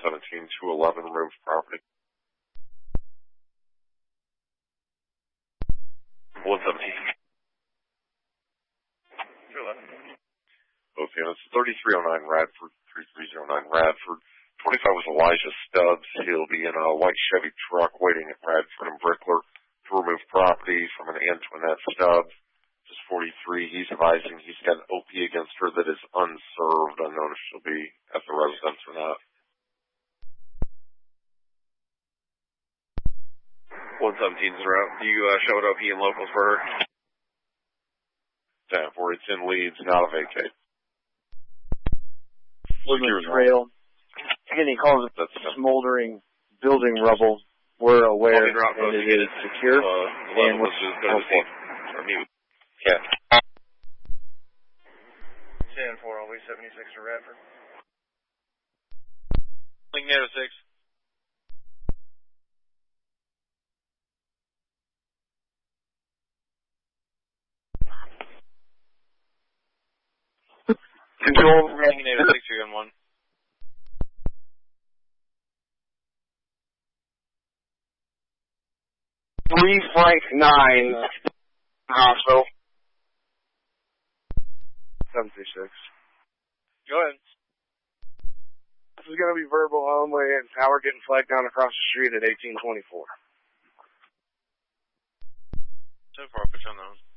117 211, remove property. 117. 211. Both units. 3309 Radford, 3309 Radford. 25 was Elijah Stubbs. He'll be in a white Chevy truck waiting at Radford and Brickler to remove property from an Antoinette Stubbs. Just 43. He's advising he's got an OP against her that is unserved. Unknown if she'll be at the residence or not. 117's out. Do you show an OP in locals for her? 10-4. It's in Leeds, not a vacate. Woodland Trail. Any calls it smoldering building rubble. We're aware and it is secure. And we're yeah. 10-4, always 76 to Radford. Link NATO 6. Control. Link NATO 6, you're on 1. Frank 9, hospital. 736. Go ahead. This is going to be verbal only and power getting flagged down across the street at 1824. So far, put you on those.